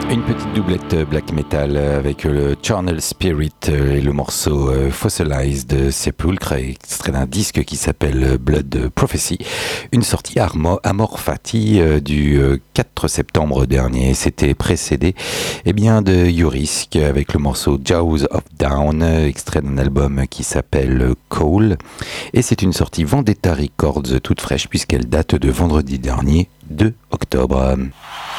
Une petite doublette black metal avec le Charnel Spirit et le morceau Fossilized de Sepulchre, extrait d'un disque qui s'appelle Blood Prophecy, une sortie Amor Fati du 4 septembre dernier. C'était précédé de Yurisk avec le morceau Jaws of Down, extrait d'un album qui s'appelle Call, et c'est une sortie Vendetta Records toute fraîche puisqu'elle date de vendredi dernier, 2 octobre.